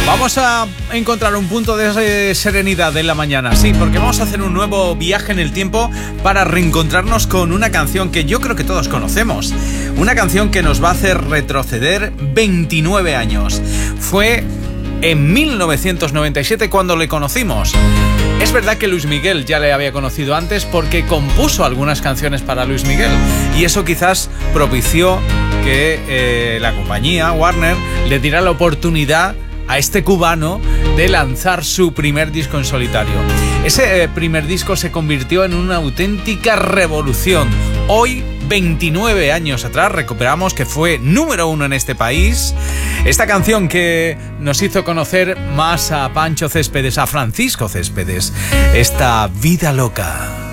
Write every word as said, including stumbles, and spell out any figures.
Vamos a encontrar un punto de serenidad en la mañana, sí, porque vamos a hacer un nuevo viaje en el tiempo para reencontrarnos con una canción que yo creo que todos conocemos. Una canción que nos va a hacer retroceder veintinueve años. Fue en mil novecientos noventa y siete cuando le conocimos. Es verdad que Luis Miguel ya le había conocido antes porque compuso algunas canciones para Luis Miguel, y eso quizás propició que eh, la compañía Warner le diera la oportunidad a este cubano de lanzar su primer disco en solitario. Ese eh, primer disco se convirtió en una auténtica revolución. Hoy, veintinueve años atrás, recuperamos que fue número uno en este país. Esta canción que nos hizo conocer más a Pancho Céspedes, a Francisco Céspedes, esta Vida Loca.